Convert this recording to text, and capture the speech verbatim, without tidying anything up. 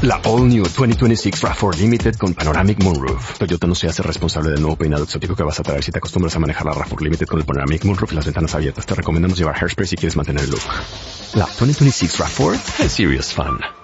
La All New veinte veintiséis RAV cuatro Limited con Panoramic Moonroof. Toyota no se hace responsable del nuevo peinado exótico que vas a traer si te acostumbras a manejar la RAV cuatro Limited con el Panoramic Moonroof y las ventanas abiertas. Te recomendamos llevar hairspray si quieres mantener el look. La veinte veintiséis RAV cuatro es serious fun.